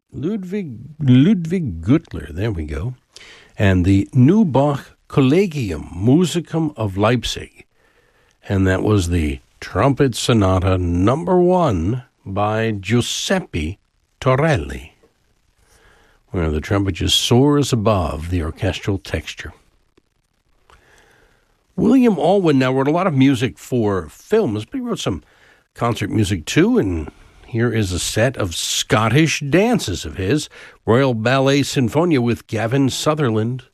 Ludwig Gürtler, there we go. And the Neubach Collegium Musicum of Leipzig. And that was the Trumpet Sonata number 1 by Giuseppe Torelli, where the trumpet just soars above the orchestral texture. William Alwyn now wrote a lot of music for films, but he wrote some concert music too, and here is a set of Scottish dances of his, Royal Ballet Sinfonia with Gavin Sutherland.